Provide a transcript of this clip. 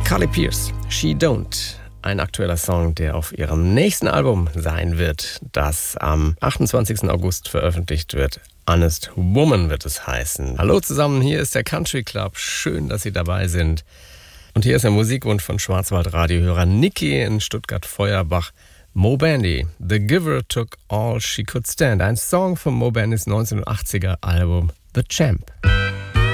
Carly Pearce, She Don't. Ein aktueller Song, der auf ihrem nächsten Album sein wird, das am 28. August veröffentlicht wird. Honest Woman wird es heißen. Hallo zusammen, hier ist der Country Club. Schön, dass Sie dabei sind. Und hier ist der Musikwunsch von Schwarzwald-Radiohörer Niki in Stuttgart-Feuerbach. Moe Bandy, The Giver Took All She Could Stand. Ein Song vom Moe Bandys 1980er Album The Champ.